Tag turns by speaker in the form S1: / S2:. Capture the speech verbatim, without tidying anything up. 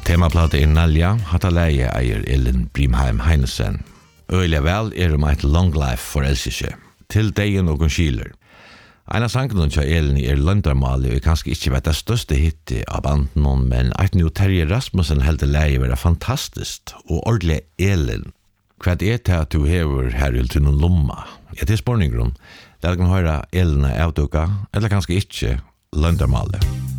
S1: Temaplate er Nalja, hatta leie eier Elin Brimheim Heinesen. Øyla vel er om et long life for elskje, til degen og skiler. Ein av sangene til Elin er Løndarmali og er kanskje ikke vært det største hittet av banden, men at nå Terje Rasmussen helt leie være fantastisk og ordentlig Elin. Hva er det at du hever her til noen lomma? Ja, det er spørningsgrunn. Der kan høre Elin er avduka, eller kanskje ikke Løndarmali.